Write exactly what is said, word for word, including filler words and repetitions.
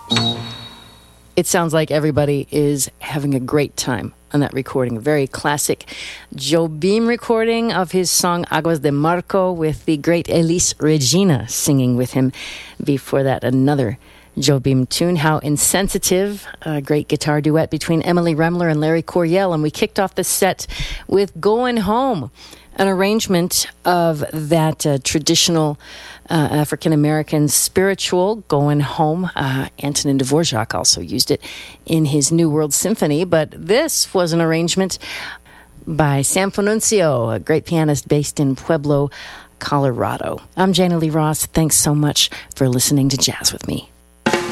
It sounds like everybody is having a great time on that recording. A very classic Jobim recording of his song Aguas de Marco with the great Elis Regina singing with him. Before that, another Jobim tune, How Insensitive, a great guitar duet between Emily Remler and Larry Coryell. And we kicked off the set with Going Home, an arrangement of that uh, traditional uh, African-American spiritual, Going Home. Uh, Antonin Dvorak also used it in his New World Symphony, but this was an arrangement by Sam Fonunzio, a great pianist based in Pueblo, Colorado. I'm Jana Lee Ross. Thanks so much for listening to Jazz with Me.